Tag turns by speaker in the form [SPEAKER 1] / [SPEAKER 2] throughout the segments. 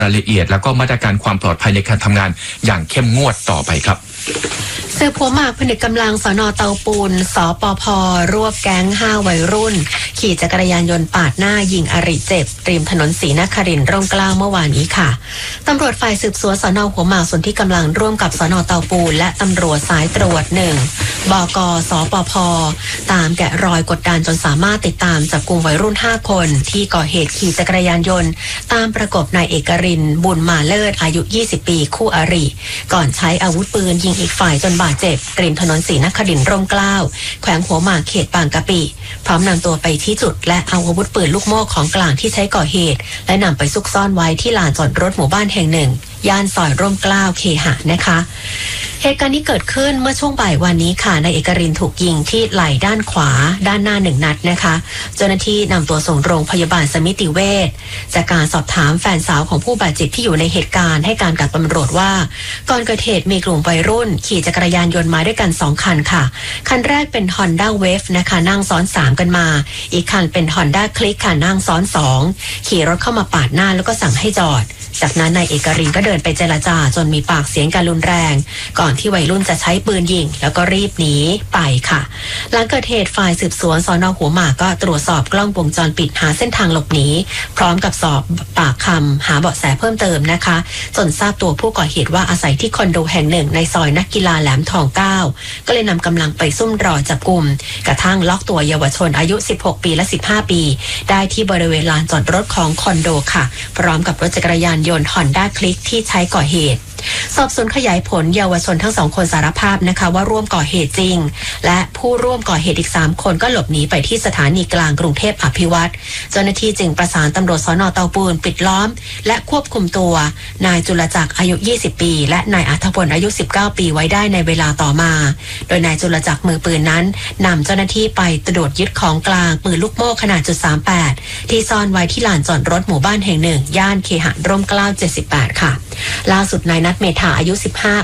[SPEAKER 1] รายละเอียดแล้วก็มาตรการความปลอดภัยในการทำงานอย่างเข้มงวดต่อไปครับ
[SPEAKER 2] สืบหัวหมากผนึกกำลังสน.เตาปูนสปภ.รวบแก๊ง5วัยรุ่นขี่จักรยานยนต์ปาดหน้ายิงอริเจ็บริมถนนศรีนครินทร์ร่มเกล้าเมื่อวานนี้ค่ะตำรวจฝ่ายสืบสวนสน.หัวหมากส่วนที่กำลังร่วมกับสน.เตาปูนและตำรวจสายตรวจ1บก.สปภ.ตามแกะรอยกดดันจนสามารถติดตามจับกุมวัยรุ่น5คนที่ก่อเหตุขี่จักรยานยนต์ตามประกบนายเอกรินทร์บุญมาเลิศอายุ20ปีคู่อริก่อนใช้อาวุธปืนยิงอีกฝ่ายจนบาดเจ็บริมถนนศรีนครินทร์ร่มเกล้าแขวงหัวหมากเขตบางกะปิพร้อมนำตัวไปที่จุดและเอาอาวุธปืนลูกโม่ของกลางที่ใช้ก่อเหตุและนำไปซุกซ่อนไว้ที่ลานจอดรถหมู่บ้านแห่งหนึ่งย่านซอยร่มเกล้าเคหะนะคะเหตุการณ์นี้เกิดขึ้นเมื่อช่วงบ่ายวันนี้ค่ะนายเอกรินทร์ถูกยิงที่ไหล่ด้านขวาด้านหน้า1 นัดนะคะเจ้าหน้าที่นำตัวส่งโรงพยาบาลสมิติเวชจากการสอบถามแฟนสาวของผู้บาดเจ็บที่อยู่ในเหตุการณ์ให้การกับตำรวจว่าก่อนเกิดเหตุมีกลุ่มวัยรุ่นขี่จักรยานยนต์มาด้วยกัน2 คันค่ะคันแรกเป็น Honda Wave นะคะนั่งซ้อน3กันมาอีกคันเป็น Honda Click ค่ะนั่งซ้อน2ขี่รถเข้ามาปาดหน้าแล้วก็สั่งให้จอดจากนั้นนายเอกรินทร์ก็เดินไปเจรจาจนมีปากเสียงกันรุนแรงก่อนที่วัยรุ่นจะใช้ปืนยิงแล้วก็รีบหนีไปค่ะหลังเกิดเหตุฝ่ายสืบสวนสน.หัวหมากก็ตรวจสอบกล้องวงจรปิดหาเส้นทางหลบหนีพร้อมกับสอบปากคำหาเบาะแสเพิ่มเติมนะคะจนทราบตัวผู้ก่อเหตุว่าอาศัยที่คอนโดแห่งหนึ่งในซอยนักกีฬาแหลมทอง9ก็เลยนำกำลังไปซุ่มรอจับกุมกระทั่งล็อกตัวเยาวชนอายุ16ปีและ15ปีได้ที่บริเวณลานจอดรถของคอนโดค่ะพร้อมกับรถจักรยานยนต์ Honda Click ที่ใช้ก่อเหตุสอบสวนขยายผลเยาวชนทั้ง2 คนสารภาพนะคะว่าร่วมก่อเหตุจริงและผู้ร่วมก่อเหตุอีก3 คนก็หลบหนีไปที่สถานีกลางกรุงเทพอภิวัตรเจ้าหน้าที่จึงประสานตำรวจสน.เตาปูนปิดล้อมและควบคุมตัวนายจุลจักรอายุ20ปีและนายอัธพลอายุ19ปีไว้ได้ในเวลาต่อมาโดยนายจุลจักรมือปืนนั้นนำเจ้าหน้าที่ไปตรวจยึดของกลางปืนลูกโม่ขนาด.38ที่ซ่อนไว้ที่ลานจอดรถหมู่บ้านแห่งหนึ่งย่านเคหะร่มเกล้า78ค่ะล่าสุดนายนัทเมธาอายุ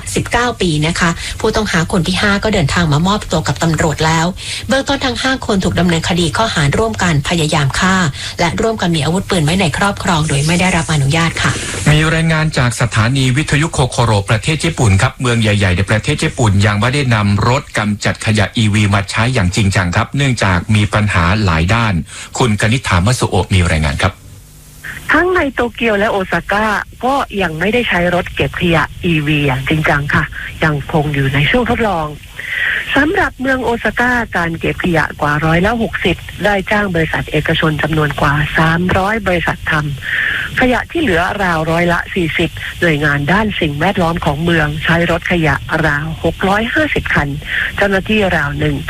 [SPEAKER 2] 19ปีนะคะผู้ต้องหาคนที่5ก็เดินทางมามอบตัวกับตำรวจแล้วเบื้องต้นทั้ง5 คนถูกดำเนินคดีข้อหาร่วมกันพยายามฆ่าและร่วมกันมีอาวุธปืนไว้ในครอบครองโดยไม่ได้รับอนุญาตค่ะ
[SPEAKER 1] มีรายงานจากสถานีวิทยุโคโคโรประเทศญี่ปุ่นครับเมืองใหญ่ๆในประเทศญี่ปุ่นยังไม่ได้นำรถกำจัดขยะ EV มาใช้อย่างจริงจังครับเนื่องจากมีปัญหาหลายด้านคุณกนิษฐา มัสุโอะมีรายงานครับ
[SPEAKER 3] ทั้งในโตเกียวและโอซาก้าก็ยังไม่ได้ใช้รถเก็บขยะ EV อย่างจริงจังค่ะยังคงอยู่ในช่วงทดลองสำหรับเมืองโอซาก้าการเก็บขยะกว่า60%ได้จ้างบริษัทเอกชนจำนวนกว่า300บริษัททำขยะที่เหลือราว40%หน่วยงานด้านสิ่งแวดล้อมของเมืองใช้รถขยะราว650คันเจ้าหน้าที่ราว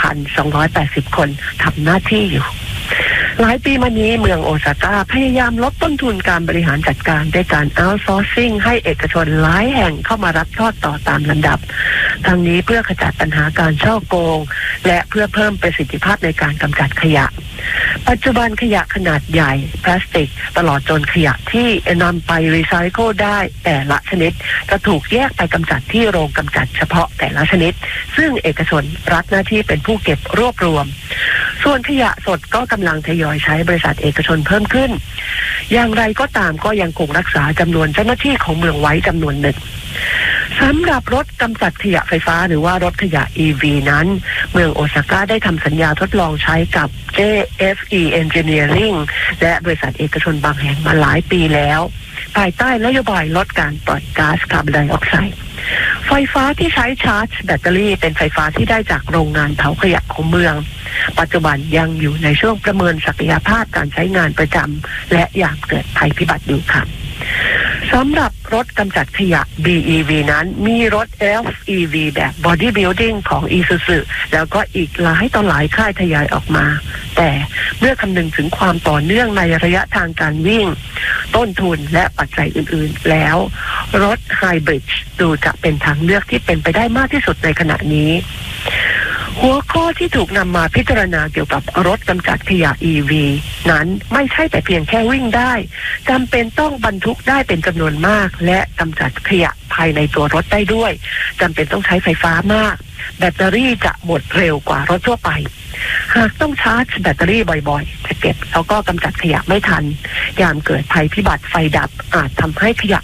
[SPEAKER 3] 1,280 คนทำหน้าที่อยู่หลายปีมานี้เมืองโอซาก้าพยายามลดต้นทุนการบริหารจัดการด้วยการ outsourcing ให้เอกชนหลายแห่งเข้ามารับทอดต่อตามลำดับทั้งนี้เพื่อขจัดปัญหาการฉ้อโกงและเพื่อเพิ่มประสิทธิภาพในการกำจัดขยะปัจจุบันขยะขนาดใหญ่พลาสติกตลอดจนขยะที่นำไปรีไซเคิลได้แต่ละชนิดจะถูกแยกไปกำจัดที่โรงกำจัดเฉพาะแต่ละชนิดซึ่งเอกชนรับหน้าที่เป็นผู้เก็บรวบรวมส่วนขยะสดก็กำลังทยอยใช้บริษัทเอกชนเพิ่มขึ้นอย่างไรก็ตามก็ยังคงรักษาจำนวนเจ้าหน้าที่ของเมืองไว้จำนวนหนึ่งสำหรับรถกำจัดขยะไฟฟ้าหรือว่ารถขยะ EV นั้นเมืองโอซาก้าได้ทำสัญญาทดลองใช้กับ JFE Engineering และบริษัทเอกชนบางแห่งมาหลายปีแล้วภายใต้นโยบายลดการปล่อยก๊าซคาร์บอนไดออกไซด์ไฟฟ้าที่ใช้ชาร์จแบตเตอรี่เป็นไฟฟ้าที่ได้จากโรงงานเผาขยะของเมืองปัจจุบันยังอยู่ในช่วงประเมินศักยภาพการใช้งานประจำและยามเกิดภัยพิบัติอยู่ค่ะสำหรับรถกำจัดขยะ BEV นั้นมีรถ FEV แบบ Body Building ของ Isuzu แล้วก็อีกหลายต่อหลายค่ายทยอยออกมาแต่เมื่อคำนึงถึงความต่อเนื่องในระยะทางการวิ่งต้นทุนและปัจจัยอื่นๆแล้วรถ Hybrid ดูจะเป็นทางเลือกที่เป็นไปได้มากที่สุดในขณะนี้หัวข้อที่ถูกนำมาพิจารณาเกี่ยวกับรถกำจัดขยะ EV นั้นไม่ใช่แต่เพียงแค่วิ่งได้จำเป็นต้องบรรทุกได้เป็นจำนวนมากและกำจัดขยะภายในตัวรถได้ด้วยจำเป็นต้องใช้ไฟฟ้ามากแบตเตอรี่จะหมดเร็วกว่ารถทั่วไปหากต้องชาร์จแบตเตอรี่บ่อยๆจะเก็บแล้วก็กำจัดขยะไม่ทันยามเกิดภัยพิบัติไฟดับอาจทำให้ขยะ